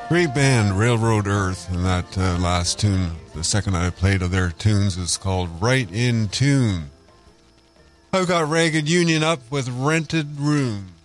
Great band, Railroad Earth, and that last tune, the second I played of their tunes, is called Right in Tune. I've got Ragged Union up with Rented Room.